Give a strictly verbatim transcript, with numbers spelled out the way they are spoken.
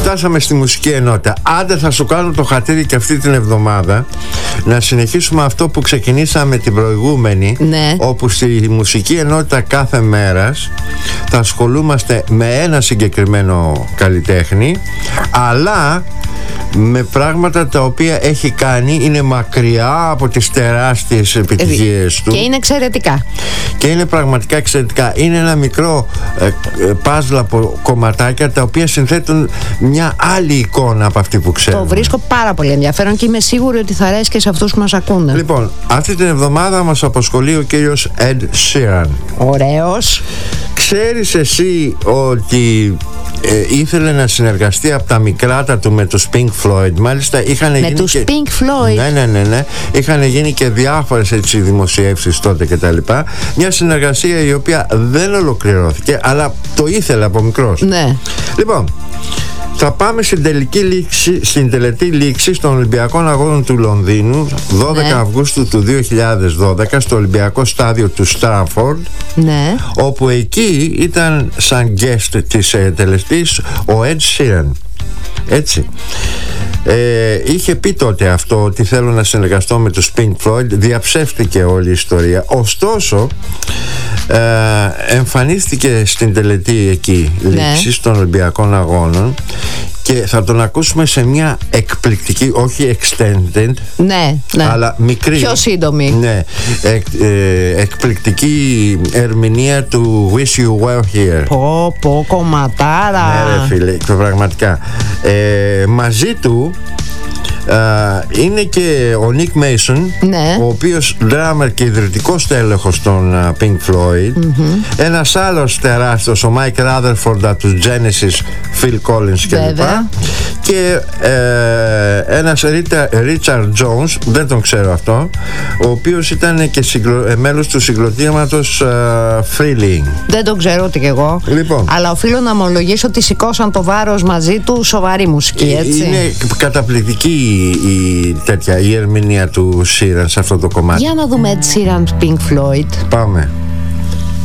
φτάσαμε στη μουσική ενότητα. Άντε θα σου κάνω το χατήρι και αυτή την εβδομάδα να συνεχίσουμε αυτό που ξεκινήσαμε την προηγούμενη, ναι. όπου στη μουσική ενότητα κάθε μέρας θα ασχολούμαστε με ένα συγκεκριμένο καλλιτέχνη, αλλά με πράγματα τα οποία έχει κάνει, είναι μακριά από τις τεράστιες επιτυχίες του και είναι εξαιρετικά και είναι πραγματικά εξαιρετικά. Είναι ένα μικρό ε, ε, παζλ από κομματάκια τα οποία συνθέτουν μια άλλη εικόνα από αυτή που ξέρουμε. Το βρίσκω πάρα πολύ ενδιαφέρον και είμαι σίγουρη ότι θα αρέσει και σε αυτούς που μας ακούνε. Λοιπόν, αυτή την εβδομάδα μας απασχολεί ο κύριος Ed Sheeran. Ωραίος. Ξέρεις εσύ ότι ε, ήθελε να συνεργαστεί από τα μικράτα του με τους Pink Floyd? Μάλιστα είχαν με γίνει τους και... Pink Floyd. Ναι, ναι, ναι, ναι. Είχαν γίνει και διάφορες έτσι δημοσιεύσεις τότε και τα λοιπά. Μια συνεργασία η οποία δεν ολοκληρώθηκε, αλλά το ήθελε από μικρός. Ναι. Λοιπόν, θα πάμε στην τελική λήξη, στην τελετή λήξη των Ολυμπιακών Αγώνων του Λονδίνου δώδεκα ναι. Αυγούστου του δύο χιλιάδες δώδεκα στο Ολυμπιακό Στάδιο του Στράμφορντ, ναι. όπου εκεί ήταν σαν guest της ε, τελετής ο Ed Sheeran. Έτσι. Ε, είχε πει τότε αυτό, ότι θέλω να συνεργαστώ με τους Pink Floyd. Διαψεύτηκε όλη η ιστορία. Ωστόσο ε, εμφανίστηκε στην τελετή εκεί λήξης των Ολυμπιακών Αγώνων και θα τον ακούσουμε σε μια εκπληκτική, όχι extended, ναι, ναι. αλλά μικρή, πιο σύντομη, ναι, εκ, ε, εκπληκτική ερμηνεία του Wish You Were Here. Πω πω κομματάρα. Ναι ρε φίλε, πραγματικά. ε, Μαζί του Uh, είναι και ο Nick Mason, ναι. ο οποίος drummer και ιδρυτικός τέλεχος των uh, Pink Floyd, mm-hmm. ένας άλλος τεράστιος, ο Mike Rutherford από τους Genesis, Phil Collins κλπ. Και ε, ένας Richard Jones, δεν τον ξέρω αυτό, ο οποίος ήταν και συγκλω... μέλος του συγκροτήματος uh, Freeling. Δεν τον ξέρω ούτε κι εγώ, λοιπόν. Αλλά οφείλω να ομολογήσω ότι σηκώσαν το βάρος μαζί του, σοβαρή μουσική, έτσι. Είναι καταπληκτική η, τέτοια, η ερμηνεία του Sheeran σε αυτό το κομμάτι. Για να δούμε Ed Sheeran, Pink Floyd. Πάμε.